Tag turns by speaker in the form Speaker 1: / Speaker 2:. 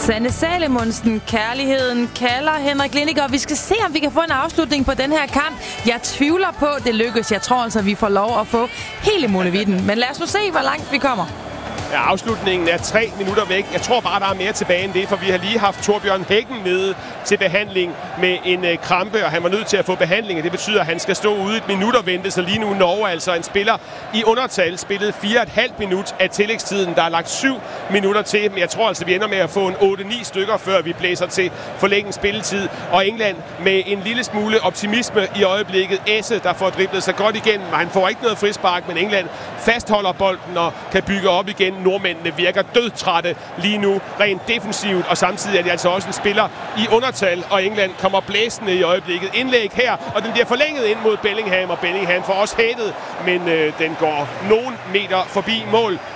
Speaker 1: Sanne Salomonsen, kærligheden kalder Henrik Lindiger, og vi skal se, om vi kan få en afslutning på den her kamp. Jeg tvivler på, det lykkes. Jeg tror altså, vi får lov at få hele muligheden. Men lad os nu se, hvor langt vi kommer.
Speaker 2: Ja, afslutningen er 3 minutter væk. Jeg tror bare, der er mere tilbage end det, for vi har lige haft Torbjørn Hækken nede til behandling med en krampe, og han var nødt til at få behandling, og det betyder, at han skal stå ude et minut og vente, så lige nu Norge altså en spiller i undertal spillede 4,5 minut af tillægstiden. Der er lagt 7 minutter til, men jeg tror altså, vi ender med at få en 8-9 stykker, før vi blæser til forlænget spilletid. Og England med en lille smule optimisme i øjeblikket. Esse, der får driblet sig godt igen, men han får ikke noget frispark, men England fastholder bolden og kan bygge op igen. Nordmændene virker dødtrætte lige nu, rent defensivt, og samtidig er de altså også en spiller i undertal, og England kommer blæsende i øjeblikket. Indlæg her, og den bliver forlænget ind mod Bellingham, og Bellingham får også hættet, men den går nogen meter forbi mål.